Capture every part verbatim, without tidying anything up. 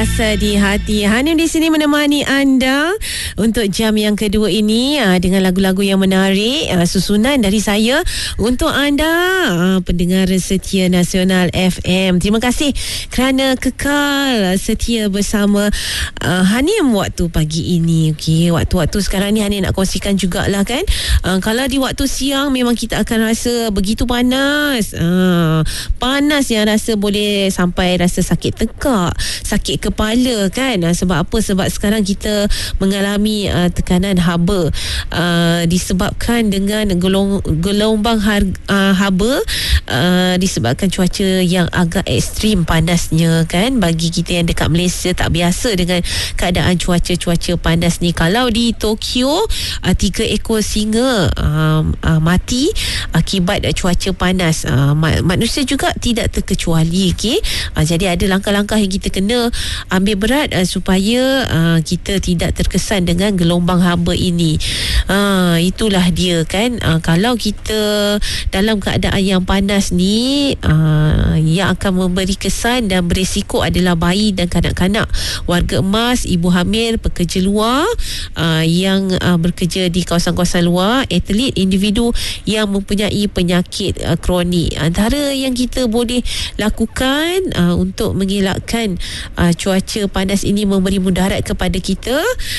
Sentiasa di hati. Hanim di sini menemani anda untuk jam yang kedua ini uh, dengan lagu-lagu yang menarik, uh, susunan dari saya untuk anda uh, pendengar setia Nasional F M. Terima kasih kerana kekal setia bersama uh, Hanim waktu pagi ini. Okey, waktu-waktu sekarang ni Hanim nak kongsikan jugalah kan. Uh, kalau di waktu siang memang kita akan rasa begitu panas. Uh, panas yang rasa boleh sampai rasa sakit tekak, sakit kepala kan. Sebab apa? Sebab sekarang kita mengalami uh, tekanan haba uh, disebabkan dengan gelong, gelombang har, uh, haba uh, disebabkan cuaca yang agak ekstrim panasnya kan. Bagi kita yang dekat Malaysia tak biasa dengan keadaan cuaca-cuaca panas ni. Kalau di Tokyo uh, tiga ekor singa uh, uh, mati akibat uh, cuaca panas. uh, manusia juga tidak terkecuali. Okay? Uh, jadi ada langkah-langkah yang kita kena ambil berat uh, supaya uh, kita tidak terkesan dengan gelombang haba ini. Uh, itulah dia kan. Uh, kalau kita dalam keadaan yang panas ni, uh, yang akan memberi kesan dan berisiko adalah bayi dan kanak-kanak, warga emas, ibu hamil, pekerja luar uh, yang uh, bekerja di kawasan-kawasan luar, atlet, individu yang mempunyai penyakit uh, kronik. Antara yang kita boleh lakukan uh, untuk mengelakkan uh, cuaca panas ini memberi mudarat kepada kita,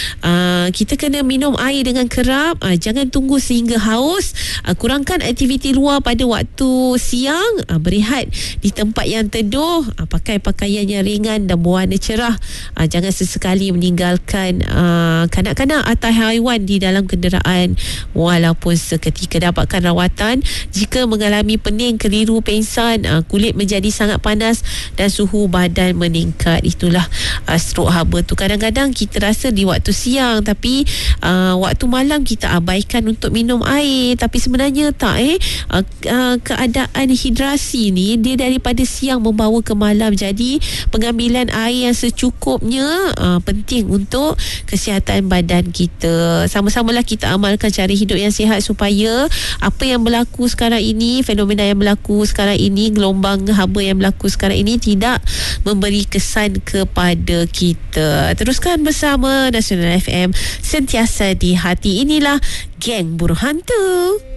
uh, kita kena minum air dengan kerap, uh, jangan tunggu sehingga haus, uh, kurangkan aktiviti luar pada waktu siang, uh, berehat di tempat yang teduh, uh, pakai pakaian yang ringan dan berwarna cerah, uh, jangan sesekali meninggalkan uh, kanak-kanak atau haiwan di dalam kenderaan walaupun seketika. Dapatkan rawatan jika mengalami pening, keliru, pengsan, uh, kulit menjadi sangat panas dan suhu badan meningkat. Itulah uh, stroke haba tu. Kadang-kadang kita rasa di waktu siang, tapi uh, waktu malam kita abaikan untuk minum air, tapi sebenarnya tak eh uh, uh, keadaan hidrasi ni dia daripada siang membawa ke malam. Jadi pengambilan air yang secukupnya uh, penting untuk kesihatan badan kita. Sama-samalah kita amalkan cara hidup yang sihat supaya apa yang berlaku sekarang ini, fenomena yang berlaku sekarang ini, gelombang haba yang berlaku sekarang ini tidak memberi kesan kepada kita. Teruskan bersama Nasional F M, sentiasa di hati. Inilah Geng Buruh Hantu.